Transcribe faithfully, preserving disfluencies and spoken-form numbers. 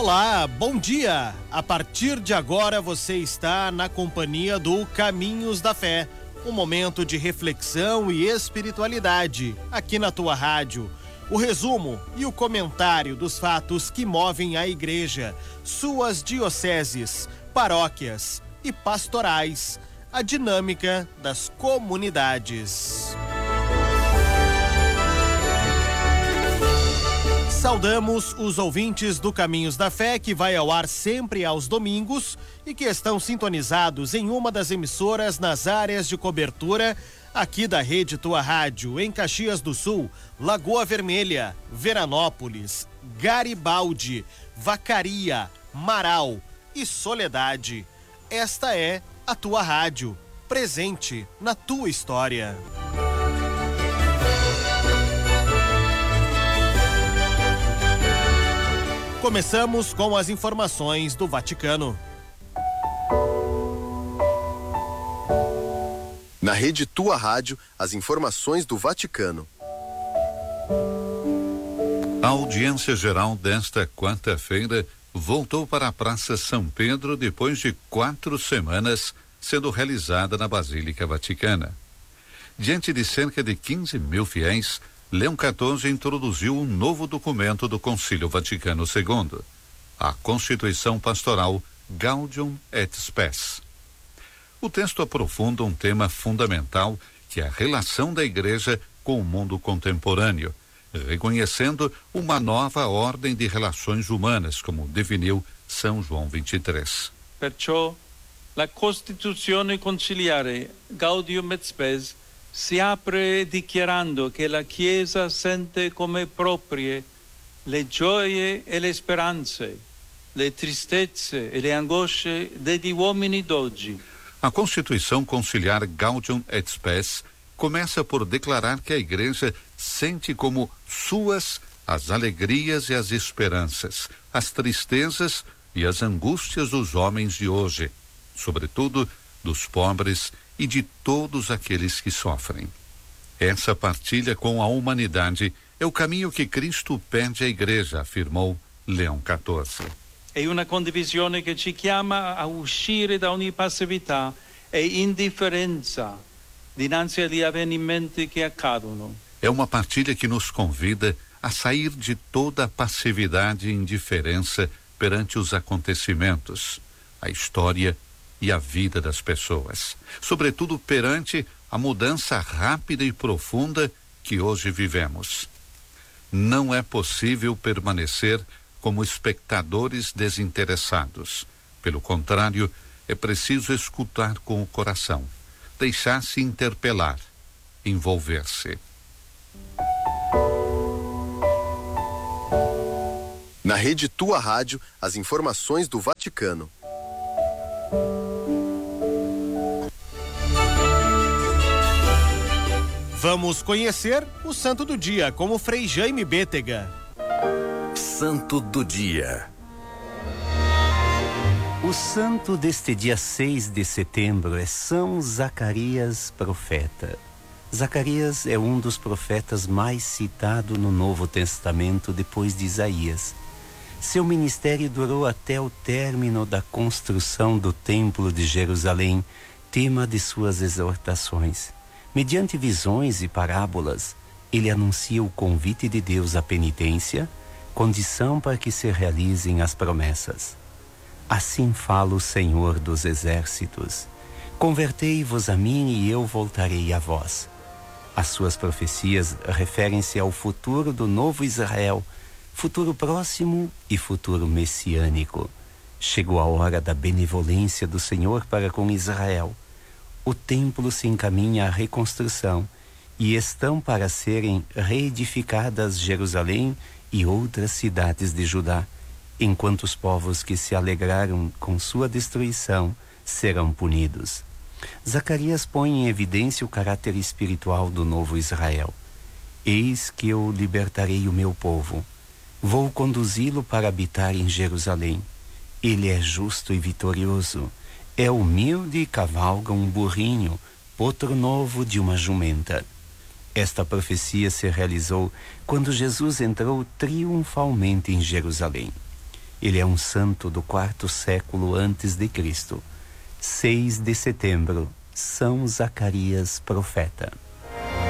Olá, bom dia! A partir de agora você está na companhia do Caminhos da Fé, um momento de reflexão e espiritualidade aqui na tua rádio. O resumo e o comentário dos fatos que movem a igreja, suas dioceses, paróquias e pastorais, a dinâmica das comunidades. Saudamos os ouvintes do Caminhos da Fé, que vai ao ar sempre aos domingos e que estão sintonizados em uma das emissoras nas áreas de cobertura aqui da Rede Tua Rádio, em Caxias do Sul, Lagoa Vermelha, Veranópolis, Garibaldi, Vacaria, Marau e Soledade. Esta é a Tua Rádio, presente na tua história. Começamos com as informações do Vaticano. Na Rede Tua Rádio, as informações do Vaticano. A audiência geral desta quarta-feira voltou para a Praça São Pedro depois de quatro semanas sendo realizada na Basílica Vaticana. Diante de cerca de quinze mil fiéis, Leão quatorze introduziu um novo documento do Concílio Vaticano segundo, a Constituição Pastoral Gaudium et Spes. O texto aprofunda um tema fundamental, que é a relação da Igreja com o mundo contemporâneo, reconhecendo uma nova ordem de relações humanas, como definiu São João vinte e três. Perciò, la Costituzione conciliare Gaudium et Spes si apre dichiarando che la Chiesa sente come proprie le gioie e le speranze, le tristezze e le angosce degli uomini d'oggi. A Constituição Conciliar Gaudium et Spes começa por declarar que a Igreja sente como suas as alegrias e as esperanças, as tristezas e as angústias dos homens de hoje, sobretudo dos pobres e de todos aqueles que sofrem. Essa partilha com a humanidade é o caminho que Cristo pede à Igreja, afirmou Leão quatorze. È una condivisione che ci chiama a uscire da ogni passività e indifferenza dinanzi agli avvenimenti che accadono. É uma partilha que nos convida a sair de toda a passividade e indiferença perante os acontecimentos, a história e a vida das pessoas, sobretudo perante a mudança rápida e profunda que hoje vivemos. Não é possível permanecer como espectadores desinteressados. Pelo contrário, é preciso escutar com o coração, deixar-se interpelar, envolver-se. Na Rede Tua Rádio, as informações do Vaticano. Vamos conhecer o Santo do Dia com o Frei Jaime Bétega. Santo do Dia. O santo deste dia seis de setembro é São Zacarias, profeta. Zacarias é um dos profetas mais citados no Novo Testamento depois de Isaías. Seu ministério durou até o término da construção do Templo de Jerusalém, tema de suas exortações. Mediante visões e parábolas, ele anuncia o convite de Deus à penitência, condição para que se realizem as promessas. Assim fala o Senhor dos Exércitos: convertei-vos a mim e eu voltarei a vós. As suas profecias referem-se ao futuro do novo Israel, futuro próximo e futuro messiânico. Chegou a hora da benevolência do Senhor para com Israel. O templo se encaminha à reconstrução e estão para serem reedificadas Jerusalém e outras cidades de Judá, enquanto os povos que se alegraram com sua destruição serão punidos. Zacarias põe em evidência o caráter espiritual do novo Israel. Eis que eu libertarei o meu povo. Vou conduzi-lo para habitar em Jerusalém. Ele é justo e vitorioso. É humilde e cavalga um burrinho, potro novo de uma jumenta. Esta profecia se realizou quando Jesus entrou triunfalmente em Jerusalém. Ele é um santo do quarto século antes de Cristo. seis de setembro, São Zacarias, profeta.